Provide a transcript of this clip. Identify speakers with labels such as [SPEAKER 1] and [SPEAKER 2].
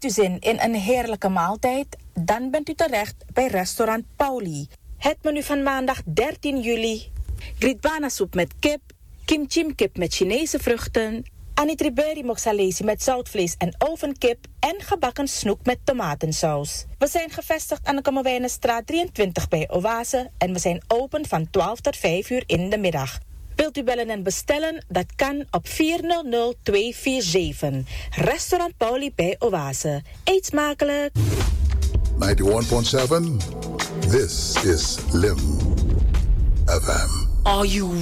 [SPEAKER 1] Heeft u zin in een heerlijke maaltijd? Dan bent u terecht bij restaurant Pauli. Het menu van maandag 13 juli. Gridbana soep met kip, kimchim kip met Chinese vruchten, anitriberi moxalesi met zoutvlees en ovenkip en gebakken snoek met tomatensaus. We zijn gevestigd aan de Kommerwijnenstraat 23 bij Oase en we zijn open van 12 tot 5 uur in de middag. Wilt u bellen en bestellen? Dat kan op 400-247. Restaurant Pauli bij Oase. Eet smakelijk!
[SPEAKER 2] 91.7. This is Lim FM.
[SPEAKER 3] Are you